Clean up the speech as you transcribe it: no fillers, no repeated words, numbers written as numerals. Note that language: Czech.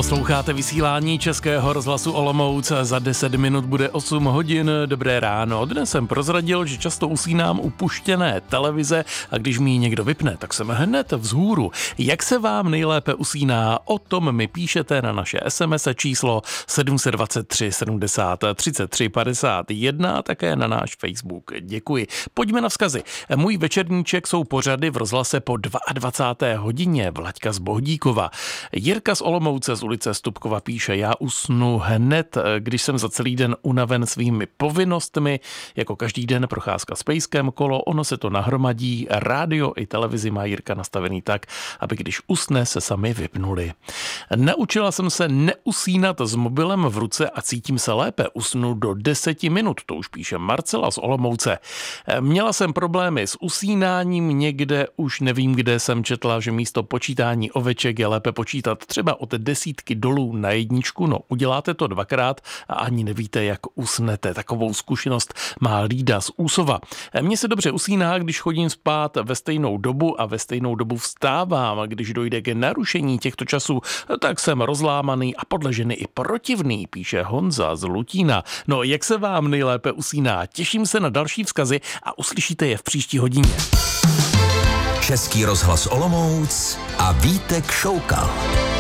Posloucháte vysílání Českého rozhlasu Olomouc. Za 10 minut bude 8 hodin. Dobré ráno. Dnes jsem prozradil, že často usínám u puštěné televize a když mi ji někdo vypne, tak jsem hned vzhůru. Jak se vám nejlépe usíná? O tom mi píšete na naše SMS číslo 723 70 33 51 a také na náš Facebook. Děkuji. Pojďme na vzkazy. Můj večerníček jsou pořady v rozhlase po 22. hodině. Vlaďka z Bohdíkova. Jirka z Olomouce z ulice Stupkova píše: já usnu hned, když jsem za celý den unaven svými povinnostmi, jako každý den procházka s pejskem, kolo, ono se to nahromadí, rádio i televizi má Jirka nastavený tak, aby když usne, se sami vypnuli. Naučila jsem se neusínat s mobilem v ruce a cítím se lépe, usnu do 10 minut, to už píše Marcela z Olomouce. Měla jsem problémy s usínáním, někde už nevím, kde jsem četla, že místo počítání oveček je lépe počítat třeba od 10 dolů na 1. No, uděláte to 2krát a ani nevíte, jak usnete. Takovou zkušenost má Lída z Úsova. Mně se dobře usíná, když chodím spát ve stejnou dobu a ve stejnou dobu vstávám. Když dojde k narušení těchto časů, tak jsem rozlámaný a podle ženy i protivný, píše Honza z Lutína. No, jak se vám nejlépe usíná? Těším se na další vzkazy a uslyšíte je v příští hodině. Český rozhlas Olomouc a Vítek Šoukal.